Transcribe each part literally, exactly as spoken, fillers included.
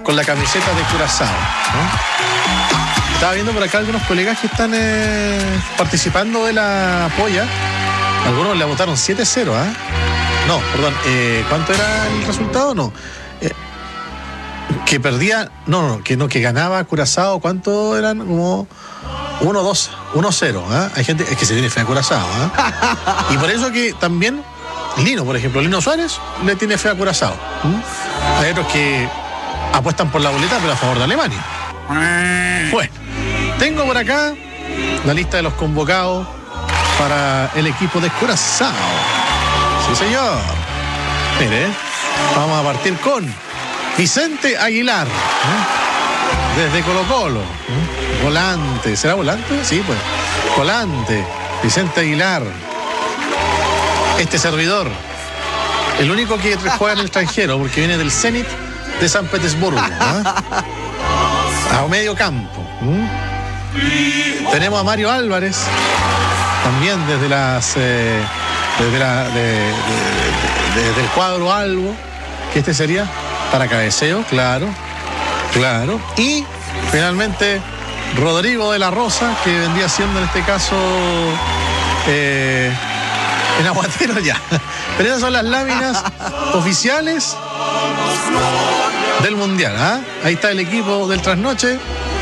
con la camiseta de Curazao, ¿no? Estaba viendo por acá algunos colegas que están eh, participando de la polla. Algunos le votaron siete cero, ¿ah? ¿eh? No, perdón, eh, ¿cuánto era el resultado? No. Eh, que perdía, no, no, que no, que ganaba Curazao, ¿cuánto eran? Como uno dos, uno cero, ¿eh? Hay gente, es que se tiene fe a Curazao, ¿eh? Y por eso que también Lino, por ejemplo, Lino Suárez le tiene fe a Curazao. ¿Mm? Hay otros que apuestan por la boleta, pero a favor de Alemania. Bueno, tengo por acá la lista de los convocados para el equipo de Curazao. Sí, señor. Mire, vamos a partir con Vicente Aguilar, ¿eh? Desde Colo Colo, ¿eh? Volante, ¿será volante? Sí, pues, volante, Vicente Aguilar. Este servidor, el único que juega en el extranjero, porque viene del Zenit de San Petersburgo, ¿eh? A medio campo. ¿eh? Tenemos a Mario Álvarez, también desde las eh, desde, la, de, de, de, de, desde el cuadro Albo, que este sería para cabeceo, claro, claro. Y finalmente Rodrigo de la Rosa, que vendría siendo en este caso eh, en aguatero ya. Pero esas son las láminas oficiales del Mundial, ¿ah? ¿eh? Ahí está el equipo del Trasnoche.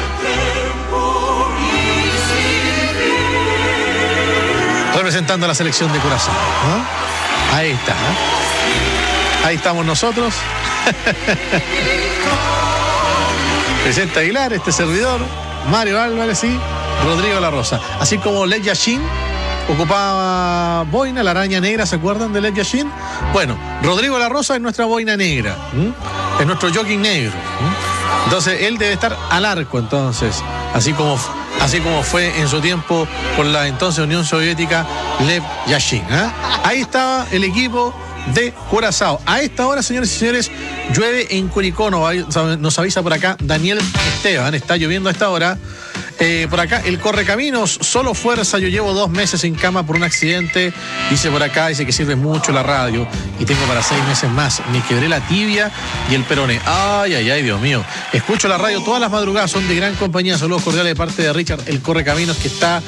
Representando a la selección de Curazao, ¿no? Ahí está, ¿eh? Ahí estamos nosotros. Vicente Aguilar, este servidor, Mario Álvarez y Rodrigo La Rosa. Así como Led Yashin ocupaba boina, la araña negra, ¿se acuerdan de Led Yashin? Bueno, Rodrigo La Rosa es nuestra boina negra, ¿m? Es nuestro jogging negro, ¿m? Entonces él debe estar al arco, entonces, así como así como fue en su tiempo con la entonces Unión Soviética, Lev Yashin, ¿eh? Ahí estaba el equipo de Curazao. A esta hora, señores y señores, llueve en Curicó, nos avisa por acá Daniel Esteban, está lloviendo a esta hora. Eh, por acá, el Correcaminos, solo fuerza, yo llevo dos meses en cama por un accidente, dice por acá, dice que sirve mucho la radio y tengo para seis meses más, me quebré la tibia y el peroné, ay, ay, ay, Dios mío, escucho la radio todas las madrugadas, son de gran compañía, saludos cordiales de parte de Richard, el Correcaminos, que está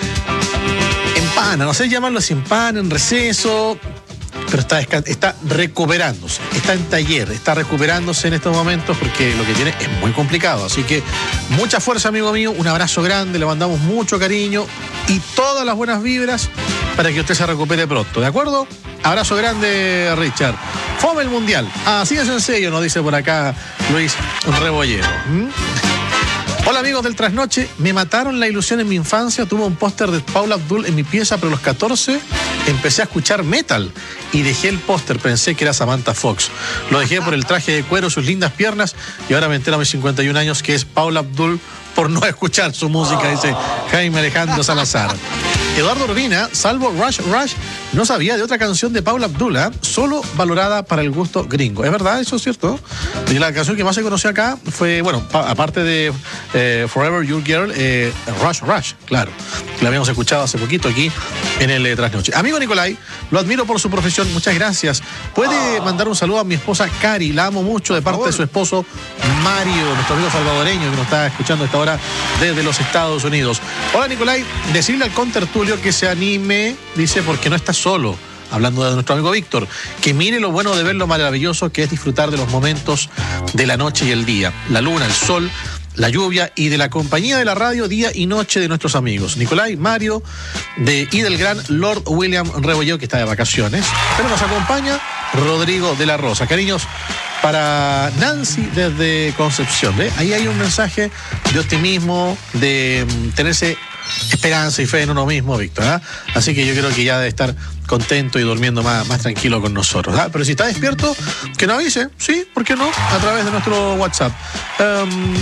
en pana, no sé llamarlo así, en pana, en receso, pero está, está recuperándose, está en taller, está recuperándose en estos momentos porque lo que tiene es muy complicado. Así que mucha fuerza, amigo mío, un abrazo grande, le mandamos mucho cariño y todas las buenas vibras para que usted se recupere pronto, ¿de acuerdo? Abrazo grande, Richard. Fome el Mundial, así de sencillo, nos dice por acá Luis Rebollero. ¿Mm? Hola amigos del Trasnoche, me mataron la ilusión en mi infancia, tuve un póster de Paula Abdul en mi pieza, pero a los catorce empecé a escuchar metal y dejé el póster, pensé que era Samantha Fox. Lo dejé por el traje de cuero, sus lindas piernas y ahora me entero a mis cincuenta y un años que es Paula Abdul por no escuchar su música, dice Jaime Alejandro Salazar. Eduardo Urbina, salvo Rush Rush, no sabía de otra canción de Paula Abdul, ¿eh? Solo valorada para el gusto gringo. ¿Es verdad? ¿Eso es cierto? Y la canción que más se conoció acá fue, bueno, pa- aparte de eh, Forever Your Girl, eh, Rush Rush, claro. La habíamos escuchado hace poquito aquí en el eh, Trasnoche. Amigo Nicolai, lo admiro por su profesión, muchas gracias. ¿Puede mandar un saludo a mi esposa Cari? La amo mucho, de parte de su esposo Mario, nuestro amigo salvadoreño que nos está escuchando a esta hora desde los Estados Unidos. Hola Nicolai, decirle al contertulio que se anime, dice, porque no está solo, hablando de nuestro amigo Víctor, que mire lo bueno de ver lo maravilloso que es disfrutar de los momentos de la noche y el día, la luna, el sol, la lluvia y de la compañía de la radio día y noche de nuestros amigos Nicolai, Mario de, y del gran Lord William Rebolleo, que está de vacaciones, pero nos acompaña Rodrigo de la Rosa. Cariños para Nancy desde Concepción, ¿ve? Ahí hay un mensaje de optimismo, de um, tenerse esperanza y fe en uno mismo, Víctor, ¿eh? Así que yo creo que ya debe estar contento y durmiendo más, más tranquilo con nosotros, ¿eh? Pero si está despierto, que nos avise, sí, ¿por qué no? A través de nuestro WhatsApp. Um,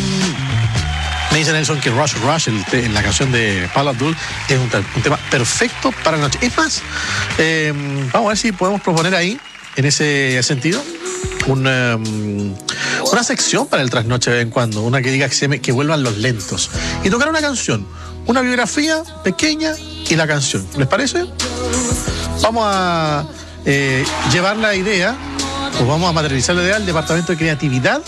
me dice Nelson que Rush Rush, el te, la canción de Paula Abdul, es un, un tema perfecto para la noche. Es más, eh, vamos a ver si podemos proponer ahí, en ese sentido, un, um, una sección para el Trasnoche de vez en cuando, una que diga que, se me, que vuelvan los lentos y tocar una canción, una biografía pequeña y la canción. ¿Les parece? Vamos a eh, llevar la idea, o vamos a materializar la idea al Departamento de Creatividad